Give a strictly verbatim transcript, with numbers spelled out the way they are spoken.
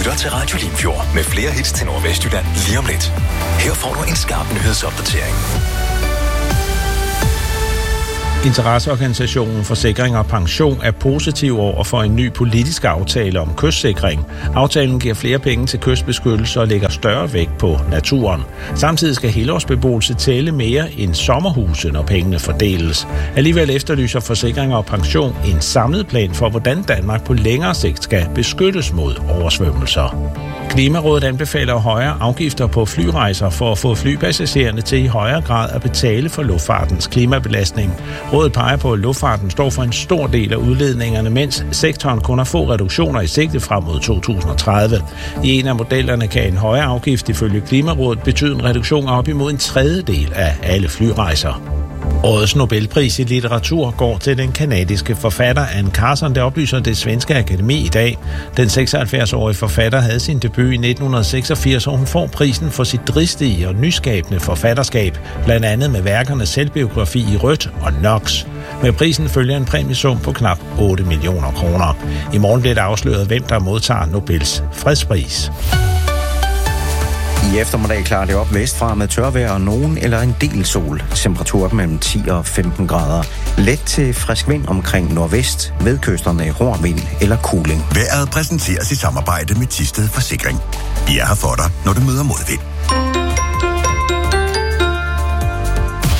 lytter til Radio Limfjord med flere hits til Nordvestjylland lige om lidt. Her får du en skarp nyhedsopdatering. Interesseorganisationen Forsikring og Pension er positiv over for en ny politisk aftale om kystsikring. Aftalen giver flere penge til kystbeskyttelse og lægger større vægt på naturen. Samtidig skal helårsbeboelse tælle mere end sommerhuse, når pengene fordeles. Alligevel efterlyser Forsikring og Pension en samlet plan for, hvordan Danmark på længere sigt skal beskyttes mod oversvømmelser. Klimarådet anbefaler højere afgifter på flyrejser for at få flypassagererne til i højere grad at betale for luftfartens klimabelastning. Rådet peger på, at luftfarten står for en stor del af udledningerne, mens sektoren kun har få reduktioner i sigte frem mod to tusind og tredive. I en af modellerne kan en højere afgift ifølge Klimarådet betyde en reduktion af op imod en tredjedel af alle flyrejser. Årets Nobelpris i litteratur går til den kanadiske forfatter Anne Carson, der oplyser det svenske akademi i dag. Den seksoghalvfjerds-årige forfatter havde sin debut i nitten seksogfirs, og hun får prisen for sit dristige og nyskabende forfatterskab, blandt andet med værkernes selvbiografi i rødt og Nox. Med prisen følger en præmiesum på knap otte millioner kroner. I morgen bliver det afsløret, hvem der modtager Nobels fredspris. I eftermiddag klarer det op vestfra med tørvejr og nogen eller en del sol. Temperatur mellem ti og femten grader. Let til frisk vind omkring nordvest, ved kysterne hård vind eller kuling. Vejret præsenteres i samarbejde med Thisted Forsikring. Vi er her for dig, når du møder modvind.